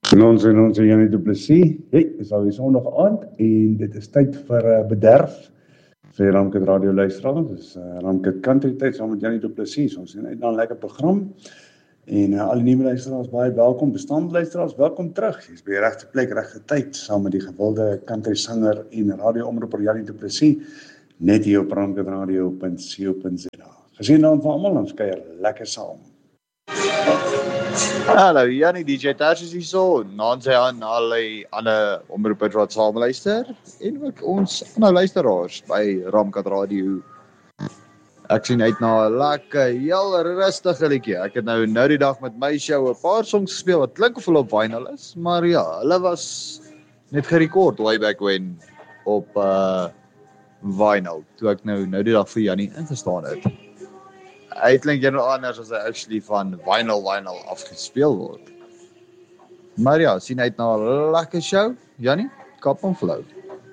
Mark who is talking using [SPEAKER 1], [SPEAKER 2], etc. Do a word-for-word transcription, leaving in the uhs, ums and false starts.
[SPEAKER 1] Ons en ons Janie Du Plessis. Hey, is alweer Sondag aand en dit is tyd vir uh, bederf vir Ramkat Radio luisteraars. Dis uh, Ramkat Country tyd saam met Janie Du Plessis. Ons sien uit na 'n lekker program. En uh, al die nuwe luisteraars baie welkom, bestaande luisteraars welkom terug. Jy's by die regte plek, regte tyd saam met die gewilde country sanger en radio-omroeper Janie Du Plessis net hier op ramkat radio punt co punt za. Gesien dan van almal, ons kuier lekker saam.
[SPEAKER 2] Hallo Janie, D J Tash is hier so, naam sy aan allerlei ander omroepers wat saam luister en ook ons ander luisteraars by Ramkat Radio. Ek sien uit na 'n lekker, heel rustige liedjie. Ek het nou nou die dag met my show 'n paar songs gespeel wat klink of hulle op vinyl is, maar ja, hulle was net gerekord way back when op uh, vinyl, toe ek nou nou die dag vir Janie ingestaan het. Hy klink jy nou anders as hy actually van vinyl vinyl afgespeel word. Maar ja, sien uit na 'n lekker show, Janie, kap hom flow.